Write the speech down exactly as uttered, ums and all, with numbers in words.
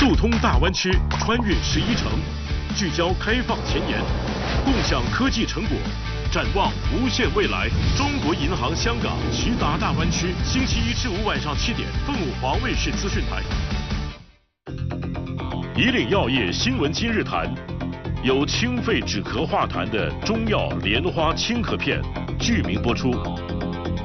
速通大湾区，穿越十一城，聚焦开放前沿，共享科技成果，展望无限未来。中国银行香港徐达大湾区，星期一至五晚上七点，凤凰卫视资讯台。以岭药业新闻今日谈，由清肺止咳化痰的中药莲花清咳片，剧名播出。